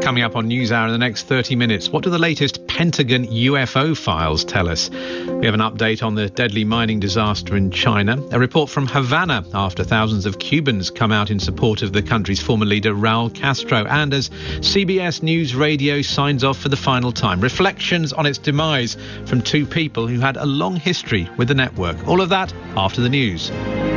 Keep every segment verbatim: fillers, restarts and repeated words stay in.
coming up on NewsHour in the next thirty minutes. What do the latest Pentagon U F O files tell us? We have an update on the deadly mining disaster in China, a report from Havana after thousands of Cubans come out in support of the country's former leader Raul Castro, and as C B S News Radio signs off for the final time, reflections on its demise from two people who had a long history with the network. All of that after the news.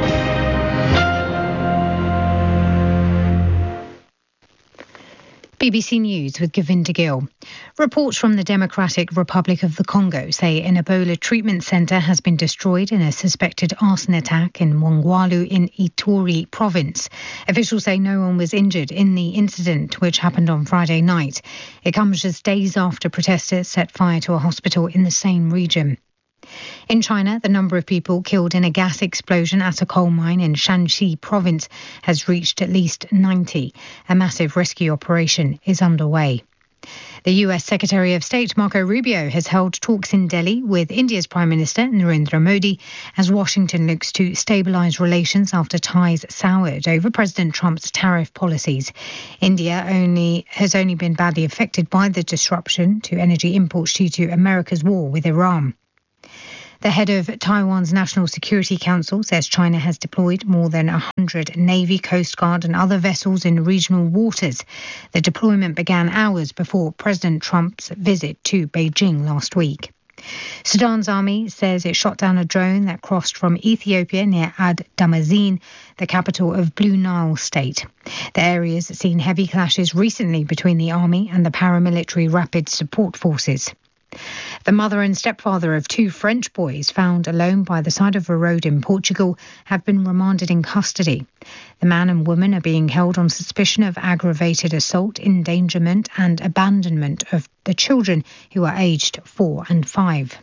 B B C News with Govinda Gill. Reports from the Democratic Republic of the Congo say an Ebola treatment centre has been destroyed in a suspected arson attack in Mongwalu in Ituri province. Officials say no one was injured in the incident, which happened on Friday night. It comes just days after protesters set fire to a hospital in the same region. In China, the number of people killed in a gas explosion at a coal mine in Shanxi province has reached at least ninety. A massive rescue operation is underway. The U S Secretary of State Marco Rubio has held talks in Delhi with India's Prime Minister Narendra Modi as Washington looks to stabilise relations after ties soured over President Trump's tariff policies. India only has only been badly affected by the disruption to energy imports due to America's war with Iran. The head of Taiwan's National Security Council says China has deployed more than one hundred Navy, Coast Guard and other vessels in regional waters. The deployment began hours before President Trump's visit to Beijing last week. Sudan's army says it shot down a drone that crossed from Ethiopia near Ad Damazin, the capital of Blue Nile State. The area has seen heavy clashes recently between the army and the paramilitary Rapid Support Forces. The mother and stepfather of two French boys found alone by the side of a road in Portugal have been remanded in custody. The man and woman are being held on suspicion of aggravated assault, endangerment and abandonment of the children, who are aged four and five.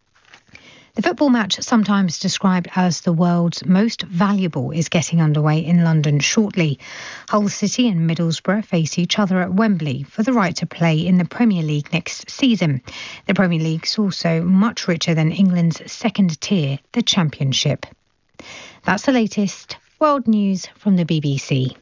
The football match, sometimes described as the world's most valuable, is getting underway in London shortly. Hull City and Middlesbrough face each other at Wembley for the right to play in the Premier League next season. The Premier League's also much richer than England's second tier, the Championship. That's the latest world news from the B B C.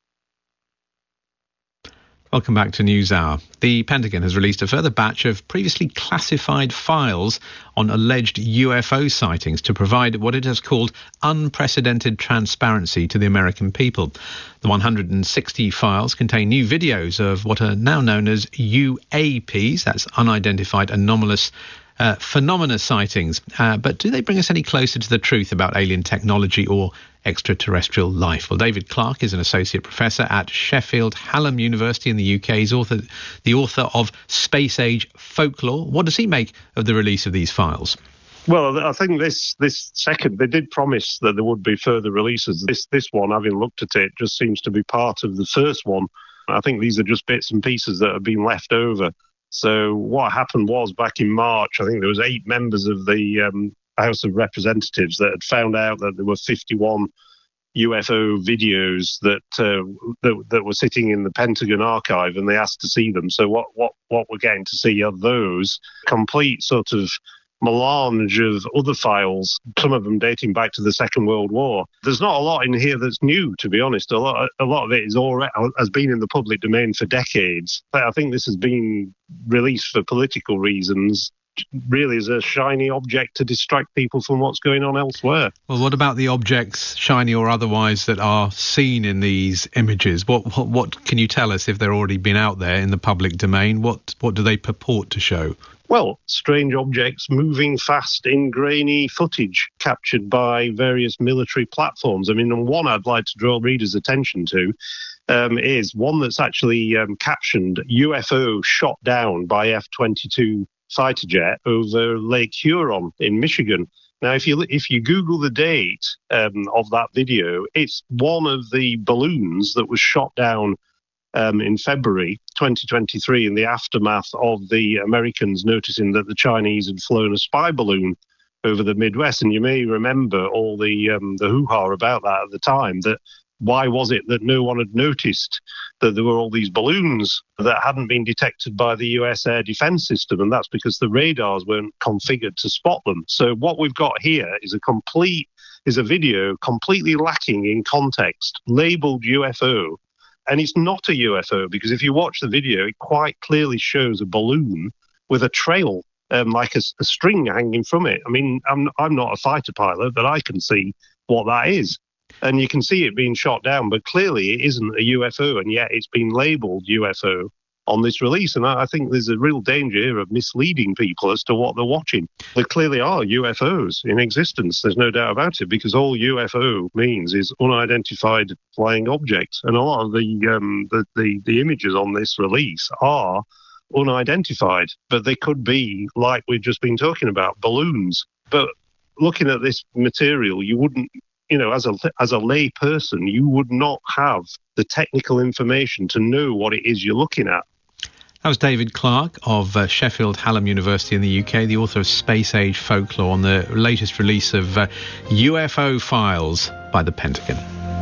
Welcome back to NewsHour. The Pentagon has released a further batch of previously classified files on alleged U F O sightings to provide what it has called unprecedented transparency to the American people. The one hundred sixty files contain new videos of what are now known as U A Ps, that's unidentified anomalous Uh, phenomena sightings. Uh, but do they bring us any closer to the truth about alien technology or extraterrestrial life? Well, David Clark is an associate professor at Sheffield Hallam University in the U K. He's author, the author of Space Age Folklore. What does he make of the release of these files? Well, I think this this second, they did promise that there would be further releases. This this one, having looked at it, just seems to be part of the first one. I think these are just bits and pieces that have been left over. So what happened was, back in March, I think there was eight members of the um, House of Representatives that had found out that there were fifty-one U F O videos that, uh, that that were sitting in the Pentagon archive, and they asked to see them. So what what what we're getting to see are those complete sort of melange of other files, some of them dating back to the Second World War. There's not a lot in here that's new, to be honest. A lot, a lot of it is already has been in the public domain for decades. I think this has been released for political reasons, really as a shiny object to distract people from what's going on elsewhere. Well, what about the objects, shiny or otherwise, that are seen in these images? What what, what can you tell us if they're already been out there in the public domain? What what do they purport to show? Well, strange objects moving fast in grainy footage captured by various military platforms. I mean, one I'd like to draw readers' attention to um, is one that's actually um, captioned U F O shot down by F twenty-two fighter jet over Lake Huron in Michigan. Now, if you if you Google the date um, of that video, it's one of the balloons that was shot down Um, in February twenty twenty-three, in the aftermath of the Americans noticing that the Chinese had flown a spy balloon over the Midwest. And you may remember all the um, the hoo-ha about that at the time, that why was it that no one had noticed that there were all these balloons that hadn't been detected by the U S air defense system? And that's because the radars weren't configured to spot them. So what we've got here is a complete is a video completely lacking in context, labeled U F O, And it's not a U F O, because if you watch the video, it quite clearly shows a balloon with a trail, um, like a, a string hanging from it. I mean, I'm, I'm not a fighter pilot, but I can see what that is. And you can see it being shot down, but clearly it isn't a U F O, and yet it's been labelled U F O on this release. And I think there's a real danger here of misleading people as to what they're watching. There clearly are U F Os in existence, there's no doubt about it, because all U F O means is unidentified flying objects. And a lot of the um, the, the, the images on this release are unidentified, but they could be, like we've just been talking about, balloons. But looking at this material, you wouldn't, you know, as a as a lay person, you would not have the technical information to know what it is you're looking at. That was David Clarke of uh, Sheffield Hallam University in the U K, the author of Space Age Folklore, on the latest release of uh, U F O files by the Pentagon.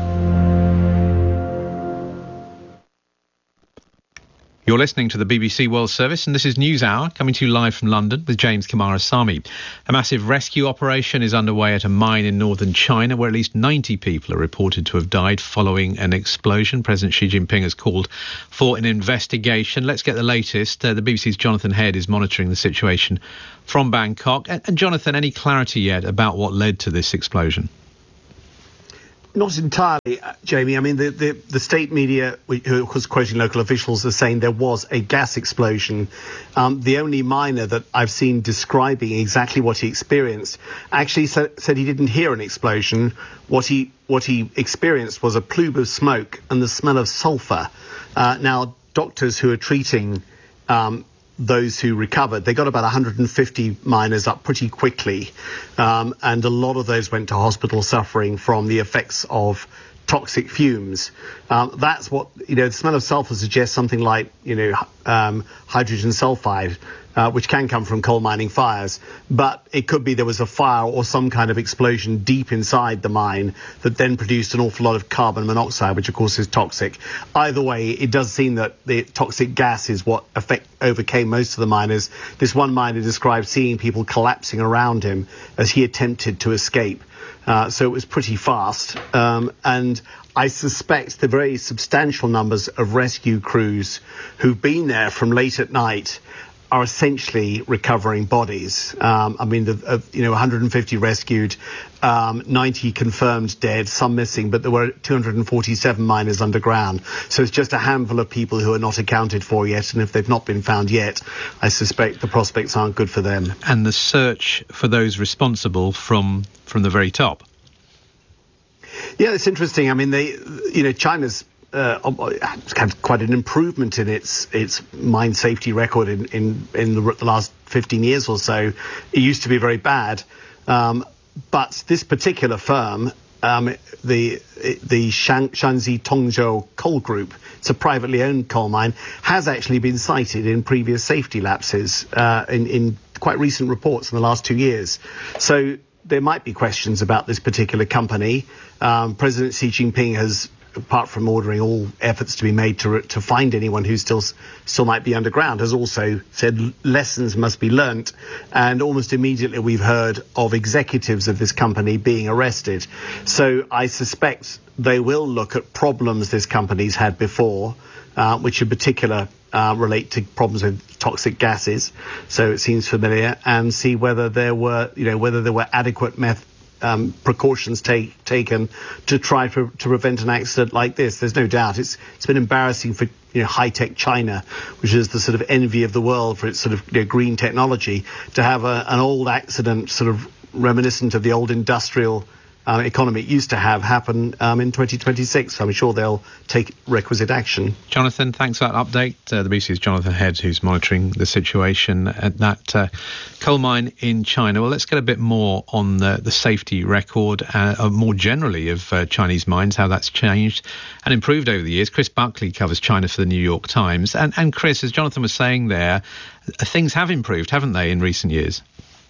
You're listening to the B B C World Service, and this is News Hour, coming to you live from London with James Kamarasamy. A massive rescue operation is underway at a mine in northern China, where at least ninety people are reported to have died following an explosion. President Xi Jinping has called for an investigation. Let's get the latest. Uh, the B B C's Jonathan Head is monitoring the situation from Bangkok. And, and Jonathan, any clarity yet about what led to this explosion? Not entirely, uh, Jamie. I mean, the, the, the state media, who was quoting local officials, are saying there was a gas explosion. Um, the only miner that I've seen describing exactly what he experienced actually sa- said he didn't hear an explosion. What he what he experienced was a plume of smoke and the smell of sulphur. Uh, now, doctors who are treating um, those who recovered, they got about one hundred fifty miners up pretty quickly, um, and a lot of those went to hospital suffering from the effects of toxic fumes. Um, that's what, you know, the smell of sulfur suggests something like, you know, um, hydrogen sulfide, uh, which can come from coal mining fires. But it could be there was a fire or some kind of explosion deep inside the mine that then produced an awful lot of carbon monoxide, which of course is toxic. Either way, it does seem that the toxic gas is what affect, overcame most of the miners. This one miner described seeing people collapsing around him as he attempted to escape. Uh, so it was pretty fast. Um, and I suspect the very substantial numbers of rescue crews who've been there from late at night are essentially recovering bodies. Um, I mean, the, uh, you know, one hundred fifty rescued, um, ninety confirmed dead, some missing, but there were two hundred forty-seven miners underground. So it's just a handful of people who are not accounted for yet. And if they've not been found yet, I suspect the prospects aren't good for them. And the search for those responsible from from the very top. Yeah, it's interesting. I mean, they, you know, China's Uh, it's kind of quite an improvement in its its mine safety record in in, in the, the last fifteen years or so. It used to be very bad, um, but this particular firm, um, the the Shang, Shanxi Tongzhou Coal Group, it's a privately owned coal mine, has actually been cited in previous safety lapses uh, in in quite recent reports in the last two years. So there might be questions about this particular company. Um, President Xi Jinping has, apart from ordering all efforts to be made to to find anyone who still still might be underground, has also said lessons must be learnt. And almost immediately we've heard of executives of this company being arrested. So I suspect they will look at problems this company's had before, uh, which in particular uh, relate to problems with toxic gases. So it seems familiar, and see whether there were, you know, whether there were adequate methods. Um, precautions take, taken to try for, to prevent an accident like this. There's no doubt it's it's been embarrassing for, you know, high-tech China, which is the sort of envy of the world for its sort of, you know, green technology, to have a, an old accident sort of reminiscent of the old industrial uh, economy it used to have happen um, in twenty twenty-six. So I'm sure they'll take requisite action. Jonathan, thanks for that update. Uh, the B B C's Jonathan Head, who's monitoring the situation at that uh, coal mine in China. Well, let's get a bit more on the, the safety record, uh, more generally of uh, Chinese mines, how that's changed and improved over the years. Chris Buckley covers China for the New York Times. And, and Chris, as Jonathan was saying there, things have improved, haven't they, in recent years?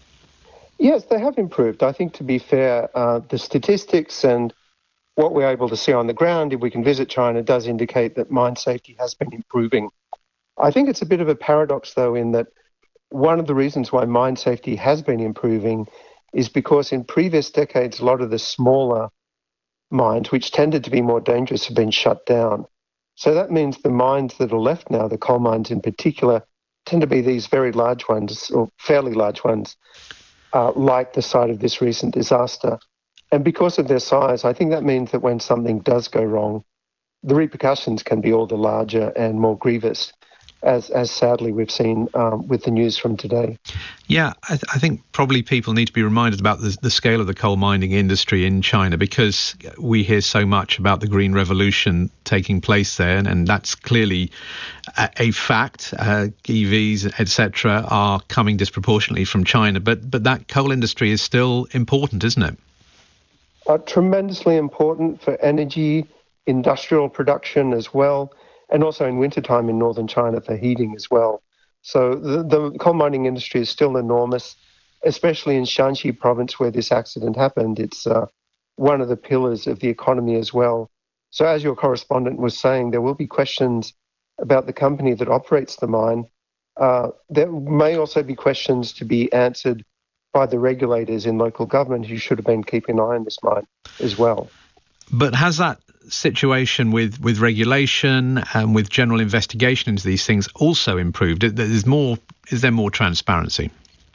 Yes, they have improved. I think, to be fair, uh, the statistics and what we're able to see on the ground, if we can visit China, does indicate that mine safety has been improving. I think it's a bit of a paradox, though, in that one of the reasons why mine safety has been improving is because in previous decades, a lot of the smaller mines, which tended to be more dangerous, have been shut down. So that means the mines that are left now, the coal mines in particular, tend to be these very large ones, or fairly large ones, uh, like the site of this recent disaster. And because of their size, I think that means that when something does go wrong, the repercussions can be all the larger and more grievous, as as sadly we've seen um, with the news from today. Yeah, I, th- I think probably people need to be reminded about the, the scale of the coal mining industry in China, because we hear so much about the Green Revolution taking place there, and, and that's clearly a, a fact. Uh, E Vs, et cetera, are coming disproportionately from China, but but that coal industry is still important, isn't it? Uh, tremendously important for energy, industrial production as well, and also in wintertime in northern China for heating as well. So the, the coal mining industry is still enormous, especially in Shanxi province where this accident happened. It's uh, one of the pillars of the economy as well. So as your correspondent was saying, there will be questions about the company that operates the mine. Uh, there may also be questions to be answered by the regulators in local government who should have been keeping an eye on this mine as well. But has that situation with, with regulation and with general investigation into these things also improved? There's more. Is there more transparency?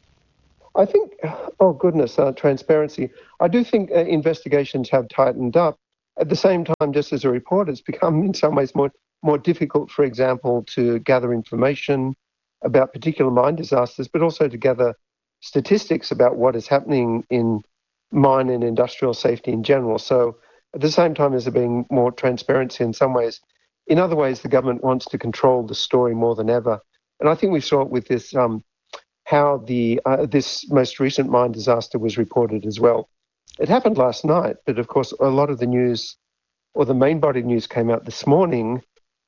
I think, oh goodness, uh, transparency. I do think uh, investigations have tightened up. At the same time, just as a reporter, it's become in some ways more, more difficult, for example, to gather information about particular mine disasters, but also to gather statistics about what is happening in mine and industrial safety in general. So at the same time as there being more transparency in some ways, in other ways the government wants to control the story more than ever. And I think we saw it with this, um, how the uh, this most recent mine disaster was reported as well. It happened last night, but of course a lot of the news, or the main body news, came out this morning,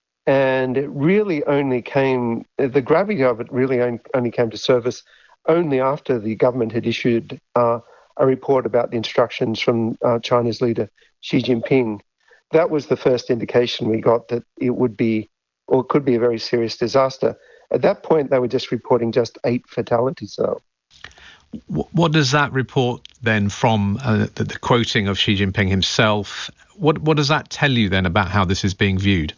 and it really only came, the gravity of it really only came to surface only after the government had issued uh, a report about the instructions from uh, China's leader, Xi Jinping. That was the first indication we got that it would be, or could be, a very serious disaster. At that point, they were just reporting just eight fatalities, though. What does that report then, from uh, the, the quoting of Xi Jinping himself, what, what does that tell you then about how this is being viewed?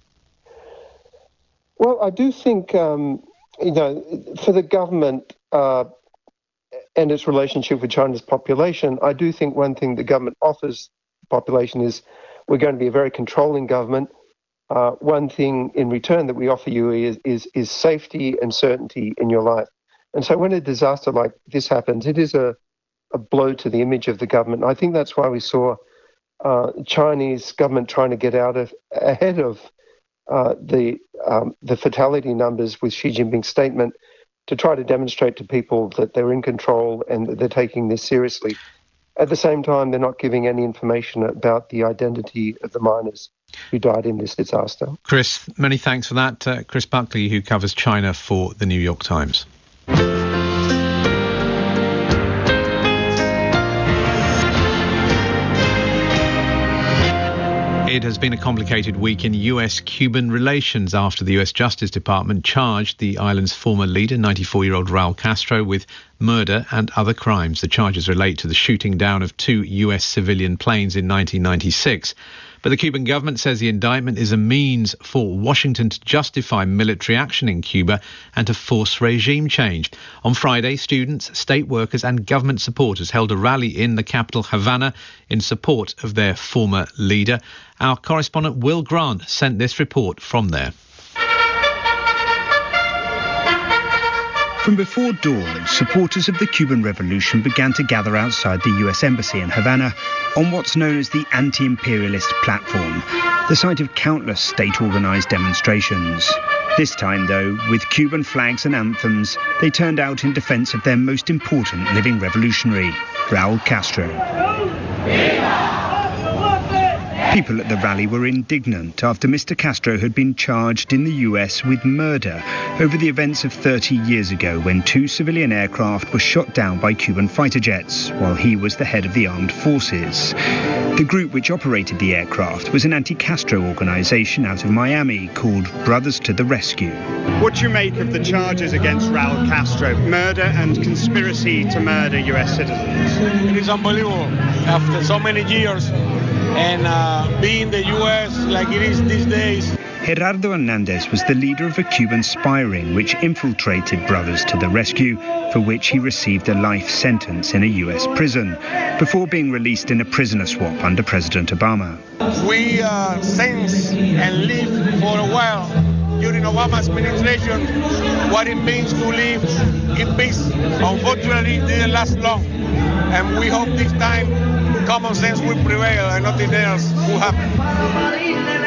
Well, I do think, um, you know, for the government uh, and its relationship with China's population, I do think one thing the government offers the population is we're going to be a very controlling government. Uh, one thing in return that we offer you is, is, is safety and certainty in your life. And so when a disaster like this happens, it is a, a blow to the image of the government. I think that's why we saw uh, Chinese government trying to get out of ahead of uh, the um, the fatality numbers with Xi Jinping's statement, to try to demonstrate to people that they're in control and that they're taking this seriously. At the same time, they're not giving any information about the identity of the miners who died in this disaster. Chris, many thanks for that. Uh, Chris Buckley, who covers China for the New York Times. It has been a complicated week in U S Cuban relations after the U S Justice Department charged the island's former leader, ninety-four-year-old Raul Castro, with murder and other crimes. The charges relate to the shooting down of two U S civilian planes in nineteen ninety-six. But the Cuban government says the indictment is a means for Washington to justify military action in Cuba and to force regime change. On Friday, students, state workers and government supporters held a rally in the capital, Havana, in support of their former leader. Our correspondent Will Grant sent this report from there. From before dawn, supporters of the Cuban Revolution began to gather outside the U S Embassy in Havana on what's known as the anti-imperialist platform, the site of countless state-organised demonstrations. This time, though, with Cuban flags and anthems, they turned out in defence of their most important living revolutionary, Raul Castro. People at the rally were indignant after Mister Castro had been charged in the U S with murder over the events of thirty years ago when two civilian aircraft were shot down by Cuban fighter jets while he was the head of the armed forces. The group which operated the aircraft was an anti-Castro organisation out of Miami called Brothers to the Rescue. What do you make of the charges against Raul Castro, murder and conspiracy to murder U S citizens? It is unbelievable after so many years. And uh, being the U S like it is these days, Gerardo Hernandez was the leader of a Cuban spy ring which infiltrated Brothers to the Rescue, for which he received a life sentence in a U S prison, before being released in a prisoner swap under President Obama. We uh, sense and live for a while during Obama's administration what it means to live in peace. Unfortunately, it didn't last long, and we hope this time common sense will prevail and nothing else will happen.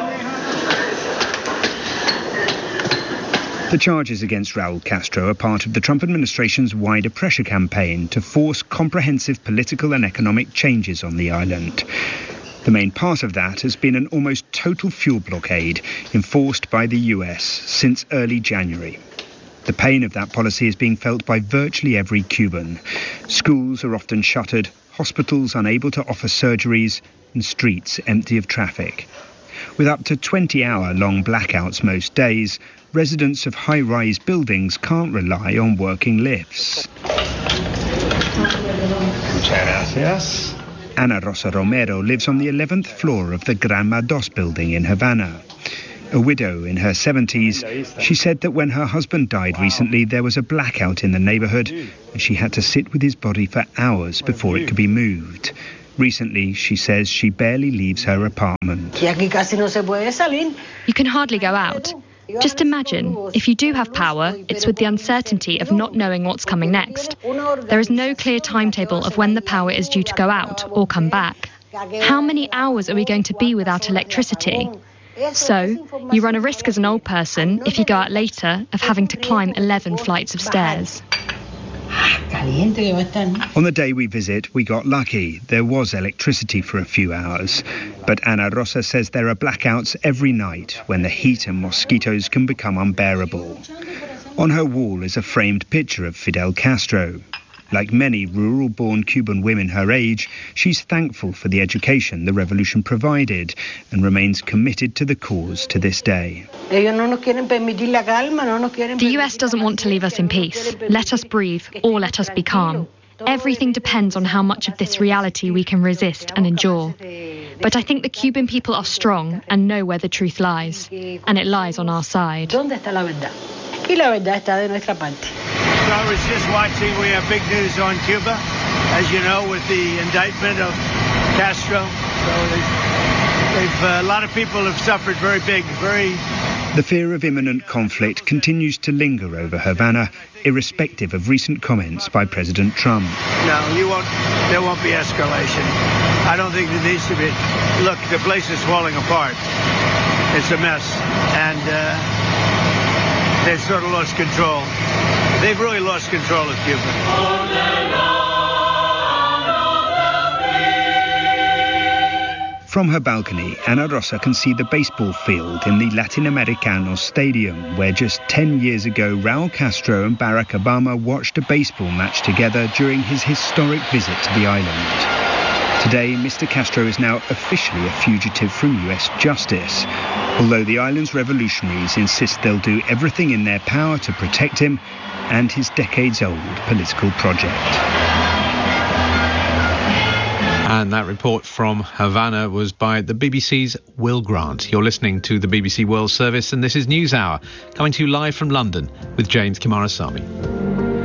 The charges against Raul Castro are part of the Trump administration's wider pressure campaign to force comprehensive political and economic changes on the island. The main part of that has been an almost total fuel blockade enforced by the U S since early January. The pain of that policy is being felt by virtually every Cuban. Schools are often shuttered, hospitals unable to offer surgeries, and streets empty of traffic. With up to twenty-hour-long blackouts most days, residents of high-rise buildings can't rely on working lifts. Ana Rosa Romero lives on the eleventh floor of the Granma dos building in Havana. A widow in her seventies, she said that when her husband died recently, there was a blackout in the neighbourhood and she had to sit with his body for hours before it could be moved. Recently, she says she barely leaves her apartment. You can hardly go out. Just imagine, if you do have power, it's with the uncertainty of not knowing what's coming next. There is no clear timetable of when the power is due to go out or come back. How many hours are we going to be without electricity? So, you run a risk as an old person, if you go out later, of having to climb eleven flights of stairs. On the day we visit, we got lucky. There was electricity for a few hours. But Ana Rosa says there are blackouts every night when the heat and mosquitoes can become unbearable. On her wall is a framed picture of Fidel Castro. Like many rural-born Cuban women her age, she's thankful for the education the revolution provided and remains committed to the cause to this day. The U S doesn't want to leave us in peace. Let us breathe, or let us be calm. Everything depends on how much of this reality we can resist and endure. But I think the Cuban people are strong and know where the truth lies, and it lies on our side. So I was just watching, we have big news on Cuba, as you know, with the indictment of Castro. So they've, they've, uh, a lot of people have suffered very big, very... The fear of imminent conflict continues to linger over Havana, irrespective of recent comments by President Trump. No, you won't, there won't be escalation. I don't think there needs to be. Look, the place is falling apart. It's a mess. And uh, they've sort of lost control. They've really lost control of Cuba. From her balcony, Ana Rosa can see the baseball field in the Latinoamericano Stadium, where just ten years ago Raul Castro and Barack Obama watched a baseball match together during his historic visit to the island. Today, Mister Castro is now officially a fugitive from U S justice, although the island's revolutionaries insist they'll do everything in their power to protect him and his decades-old political project. And that report from Havana was by the B B C's Will Grant. You're listening to the B B C World Service, and this is NewsHour, coming to you live from London with James Kimarasamy.